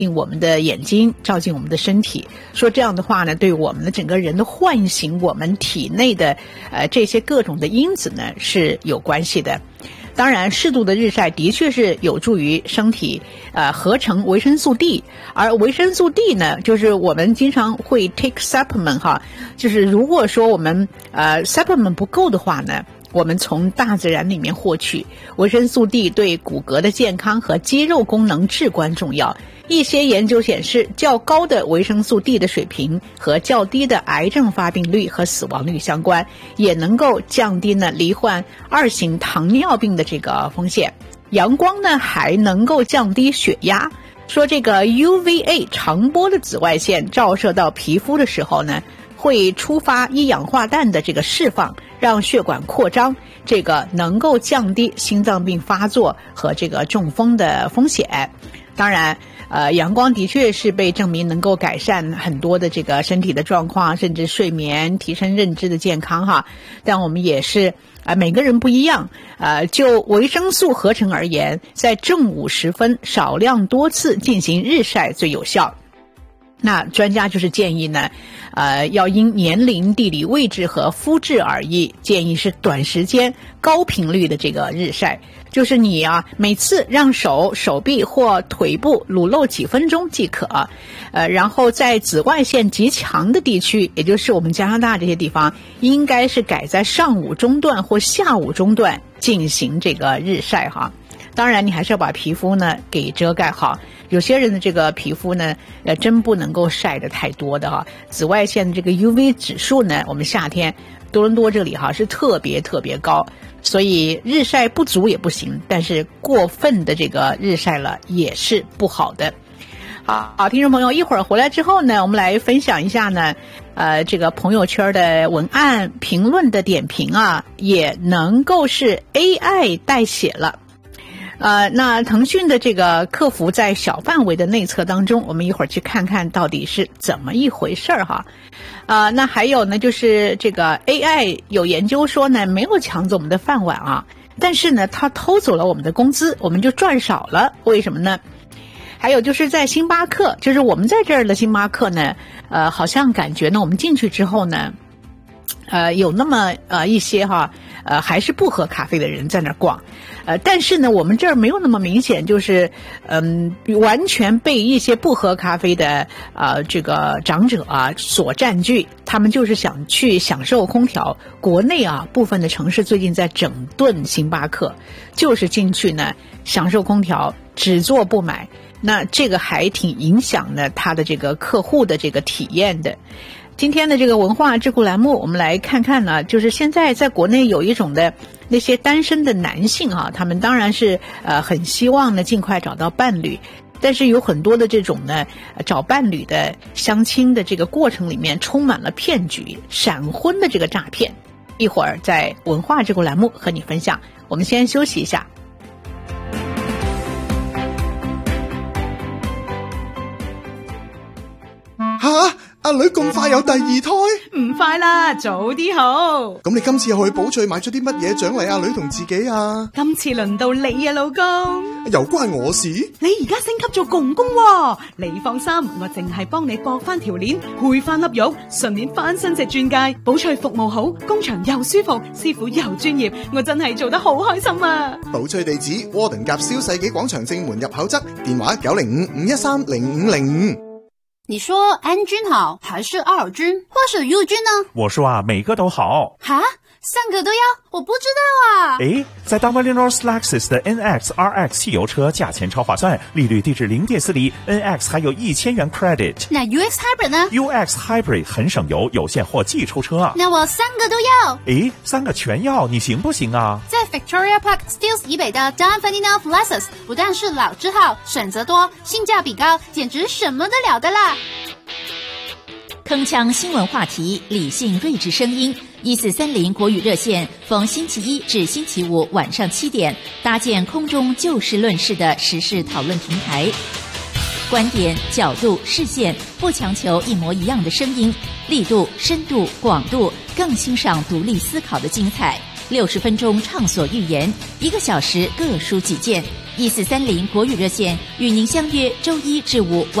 进我们的眼睛，照进我们的身体，说这样的话呢，对我们的整个人的唤醒，我们体内的这些各种的因子呢是有关系的。当然，适度的日晒的确是有助于身体合成维生素 D， 而维生素 D 呢，就是我们经常会 take supplement 哈，就是如果说我们supplement 不够的话呢，我们从大自然里面获取维生素 D， 对骨骼的健康和肌肉功能至关重要。一些研究显示，较高的维生素 D 的水平和较低的癌症发病率和死亡率相关，也能够降低呢罹患2型糖尿病的这个风险。阳光呢还能够降低血压。说这个 UVA 长波的紫外线照射到皮肤的时候呢，会触发一氧化氮的这个释放，让血管扩张，这个能够降低心脏病发作和这个中风的风险。当然阳光的确是被证明能够改善很多的这个身体的状况，甚至睡眠，提升认知的健康哈。但我们也是每个人不一样就维生素合成而言，在正午时分少量多次进行日晒最有效。那专家就是建议呢要因年龄、地理位置和肤质而异，建议是短时间高频率的这个日晒，就是你每次让手臂或腿部裸露几分钟即可然后在紫外线极强的地区，也就是我们加拿大这些地方，应该是改在上午中段或下午中段进行这个日晒哈。当然你还是要把皮肤呢给遮盖好，有些人的这个皮肤呢真不能够晒得太多的哈。紫外线的这个 UV 指数呢，我们夏天多伦多这里是特别高，所以日晒不足也不行，但是过分的这个日晒了也是不好的。好，听众朋友，一会儿回来之后呢，我们来分享一下呢这个朋友圈的文案评论的点评也能够是 AI 代写了。那腾讯的这个客服在小范围的内测当中，我们一会儿去看看到底是怎么一回事哈。那还有呢，就是这个 AI 有研究说呢，没有抢走我们的饭碗但是呢，它偷走了我们的工资，我们就赚少了，为什么呢？还有就是在星巴克，就是我们在这儿的星巴克呢，好像感觉呢，我们进去之后呢，有那么一些还是不喝咖啡的人在那儿逛，但是呢，我们这儿没有那么明显，就是完全被一些不喝咖啡的这个长者所占据，他们就是想去享受空调。国内部分的城市最近在整顿星巴克，就是进去呢享受空调，只做不买。那这个还挺影响呢他的这个客户的这个体验的。今天的这个文化智库栏目，我们来看看呢，就是现在在国内有一种的那些单身的男性他们当然是很希望呢尽快找到伴侣，但是有很多的这种呢找伴侣的相亲的这个过程里面充满了骗局、闪婚的这个诈骗。一会儿在文化智库栏目和你分享。我们先休息一下。 阿女咁快有第二胎？ 唔快啦，早啲好。 咁你今次去寶翠買咗啲乜嘢獎勵阿女同自己啊？ 今次輪到你老公。 又關我事？ 你而家升級做公公你放心，我淨係幫你駁翻條鏈，配翻粒肉，順便翻新隻鑽戒。寶翠服務好，工場又舒服，師傅又專業，我真係做得好開心啊！ 寶翠地址：窩頓夾蕭世紀廣場正門入口側，電話905-513-0505。 你说安君好，还是奥尔君，或是佑君呢？ 我说每个都好。 哈，3个都要？我不知道诶，在 Dominion Lexus 的 NX RX 汽油车价钱超划算，利率低至0.4厘 ，NX 还有1000元 credit。 那 UX Hybrid 呢 ？UX Hybrid 很省油，有现货即抽车。 那我3个都要。 诶，3个全要，你行不行啊？ 在 Victoria Park Steeles 以北的 Dominion Lexus， 不但是老字号，选择多，性价比高，简直什么得了的啦！ 铿锵新闻话题，理性睿智声音，1430国语热线，逢星期一至星期五晚上7点，搭建空中就事论事的时事讨论平台。观点、角度、视线，不强求一模一样的声音，力度、深度、广度，更欣赏独立思考的精彩。 ，60分钟畅所欲言，1个小时各抒己见。1430国语热线与您相约周1至5。